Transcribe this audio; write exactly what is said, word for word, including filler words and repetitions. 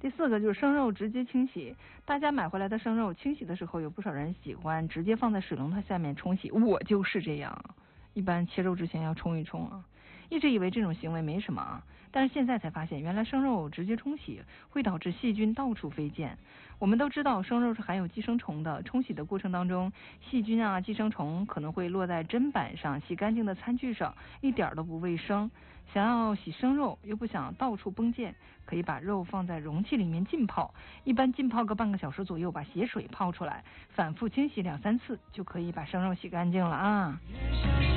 第四个就是生肉直接清洗，大家买回来的生肉清洗的时候，有不少人喜欢直接放在水龙头下面冲洗，我就是这样。一般切肉之前要冲一冲啊，一直以为这种行为没什么啊，但是现在才发现，原来生肉直接冲洗会导致细菌到处飞溅。我们都知道生肉是含有寄生虫的，冲洗的过程当中，细菌啊、寄生虫可能会落在砧板上、洗干净的餐具上，一点都不卫生。想要洗生肉又不想到处崩溅，可以把肉放在容器里面浸泡，一般浸泡个半个小时左右，把血水泡出来，反复清洗两三次就可以把生肉洗干净了啊。